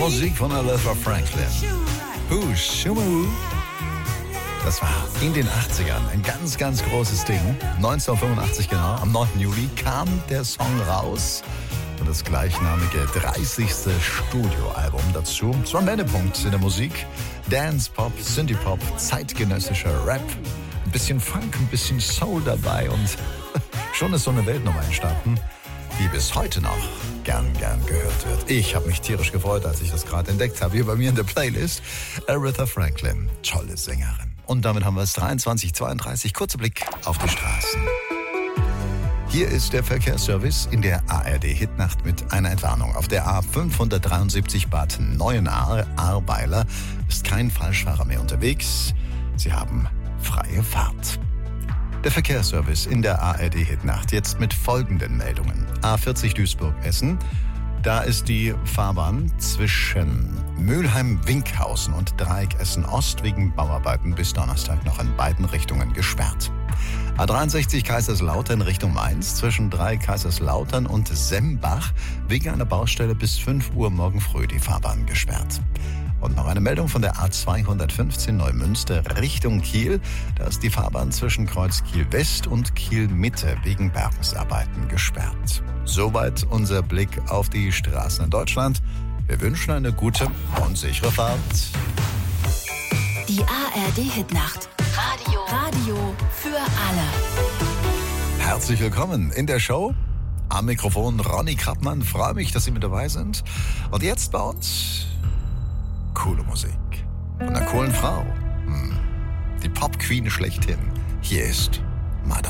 Musik von Aretha Franklin. Shumaru. Das war in den 80ern ein ganz, ganz großes Ding. 1985 genau, am 9. Juli kam der Song raus. Und das gleichnamige 30. Studioalbum dazu. Es war ein Wendepunkt in der Musik. Dance, Pop, Synthie-Pop, zeitgenössischer Rap. Ein bisschen Funk, ein bisschen Soul dabei. Und schon ist so eine Weltnummer entstanden, die bis heute noch gern gehört wird. Ich habe mich tierisch gefreut, als ich das gerade entdeckt habe. Hier bei mir in der Playlist. Aretha Franklin, tolle Sängerin. Und damit haben wir es 23:32. Kurzer Blick auf die Straßen. Hier ist der Verkehrsservice in der ARD-Hitnacht mit einer Entwarnung. Auf der A573 Bad Neuenahr, Ahrweiler, ist kein Falschfahrer mehr unterwegs. Sie haben freie Fahrt. Der Verkehrsservice in der ARD-Hitnacht jetzt mit folgenden Meldungen. A40 Duisburg-Essen. Da ist die Fahrbahn zwischen Mülheim-Winkhausen und Dreieck Essen-Ost wegen Bauarbeiten bis Donnerstag noch in beiden Richtungen gesperrt. A63 Kaiserslautern Richtung Mainz zwischen Dreieck Kaiserslautern und Sembach wegen einer Baustelle bis 5 Uhr morgen früh die Fahrbahn gesperrt. Und noch eine Meldung von der A215 Neumünster Richtung Kiel. Da ist die Fahrbahn zwischen Kreuz Kiel West und Kiel Mitte wegen Bergungsarbeiten gesperrt. Soweit unser Blick auf die Straßen in Deutschland. Wir wünschen eine gute und sichere Fahrt. Die ARD-Hitnacht. Radio für alle. Herzlich willkommen in der Show. Am Mikrofon Ronny Krappmann. Freue mich, dass Sie mit dabei sind. Und jetzt bei uns coole Musik von einer coolen Frau. Die Pop-Queen schlechthin. Hier ist